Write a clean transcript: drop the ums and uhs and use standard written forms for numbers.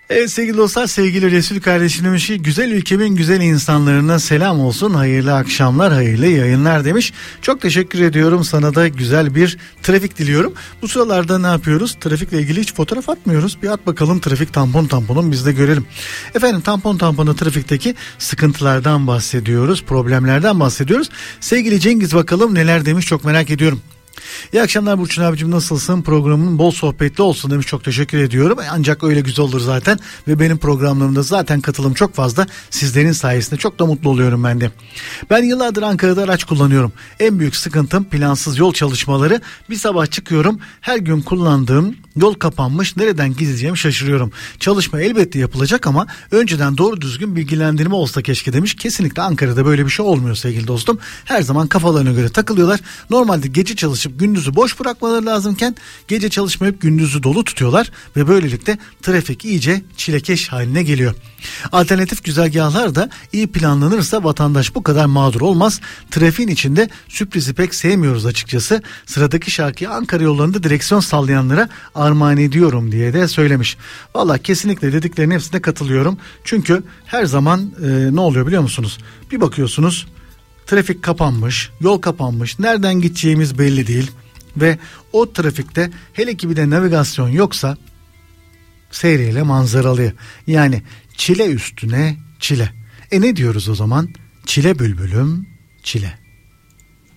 Evet sevgili dostlar, sevgili Resul kardeşim demiş ki güzel ülkemin güzel insanlarına selam olsun, hayırlı akşamlar, hayırlı yayınlar demiş. Çok teşekkür ediyorum, sana da güzel bir trafik diliyorum. Bu sıralarda ne yapıyoruz? Trafikle ilgili hiç fotoğraf atmıyoruz. Bir at bakalım trafik tamponun biz de görelim. Efendim tamponu trafikteki sıkıntılardan bahsediyoruz, problemlerden bahsediyoruz. Sevgili Cengiz bakalım neler demiş, çok merak ediyorum. İyi akşamlar Burçin abicim, nasılsın? Programın bol sohbetli olsun demiş, çok teşekkür ediyorum. Ancak öyle güzel olur zaten ve benim programlarımda zaten katılım çok fazla. Sizlerin sayesinde çok da mutlu oluyorum ben de. Ben yıllardır Ankara'da araç kullanıyorum. En büyük sıkıntım plansız yol çalışmaları. Bir sabah çıkıyorum, her gün kullandığım yol kapanmış, nereden gideceğimi şaşırıyorum. Çalışma elbette yapılacak ama önceden doğru düzgün bilgilendirme olsa keşke demiş. Kesinlikle Ankara'da böyle bir şey olmuyor sevgili dostum. Her zaman kafalarına göre takılıyorlar. Normalde gece çalışıp gündüzü boş bırakmaları lazımken gece çalışmayıp gündüzü dolu tutuyorlar ve böylelikle trafik iyice çilekeş haline geliyor. Alternatif güzergahlar da iyi planlanırsa vatandaş bu kadar mağdur olmaz. Trafiğin içinde sürprizi pek sevmiyoruz açıkçası. Sıradaki şarkıyı Ankara yollarında direksiyon sallayanlara armağan ediyorum diye de söylemiş. Vallahi kesinlikle dediklerinin hepsine katılıyorum. Çünkü her zaman ne oluyor biliyor musunuz? Bir bakıyorsunuz trafik kapanmış, yol kapanmış, nereden gideceğimiz belli değil ve o trafikte hele ki bir de navigasyon yoksa seyreyle manzaralı. Yani çile üstüne çile. Ne diyoruz o zaman? Çile bülbülüm çile.